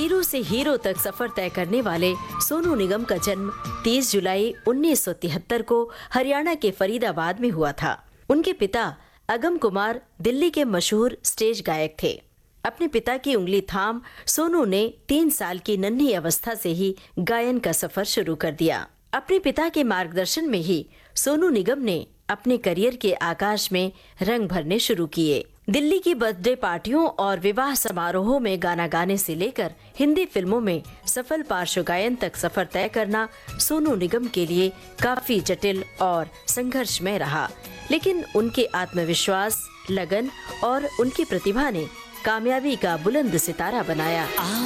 Zero से hero तक सफर तय करने वाले सोनू निगम का जन्म 30 जुलाई 1973 को हरियाणा के फरीदाबाद में हुआ था। उनके पिता अगम कुमार दिल्ली के मशहूर स्टेज गायक थे। अपने पिता की उंगली थाम सोनू ने 3 साल की नन्ही अवस्था से ही गायन का सफर शुरू कर दिया। अपने पिता के मार्गदर्शन में ही सोनू निगम ने अपने करियर के आकाश में रंग भरने शुरू किए। दिल्ली की बर्थडे पार्टियों और विवाह समारोहों में गाना गाने से लेकर हिंदी फिल्मों में सफल पार्श्व गायन तक सफर तय करना सोनू निगम के लिए काफी जटिल और संघर्षमय रहा, लेकिन उनके आत्मविश्वास, लगन और उनकी प्रतिभा ने कामयाबी का बुलंद सितारा बनाया।